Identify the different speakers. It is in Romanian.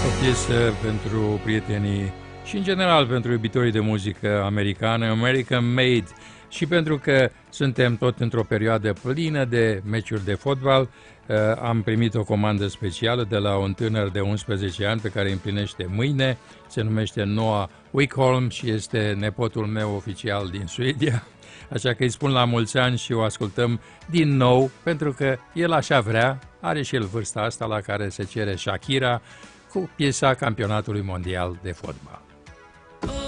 Speaker 1: piesă pentru prietenii și în general pentru iubitorii de muzică americană, American Made, și pentru că suntem tot într-o perioadă plină de meciuri de fotbal, am primit o comandă specială de la un tânăr de 11 ani pe care îi împlinește mâine, se numește Noah Wickholm și este nepotul meu oficial din Suedia, așa că îi spun la mulți ani și o ascultăm din nou pentru că el așa vrea, are și el vârsta asta la care se cere Shakira cu piesa campionatului mondial de fotbal.